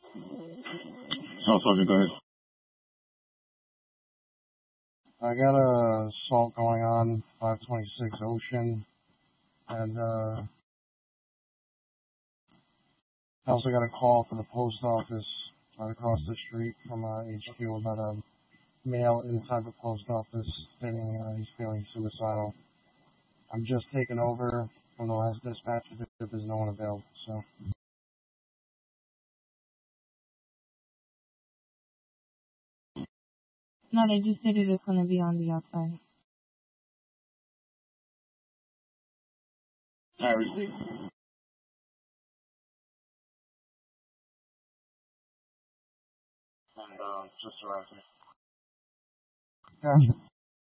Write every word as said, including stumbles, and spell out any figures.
Oh, Sergeant, go ahead. I got a assault going on, five twenty-six Ocean, and uh, I also got a call from the post office right across the street from uh, H Q about a male inside the post office stating uh, he's feeling suicidal. I'm just taking over from the last dispatch if there's no one available, so. No, they just said it was going to be on the outside. I received. And, uh, just arrived here. Yeah.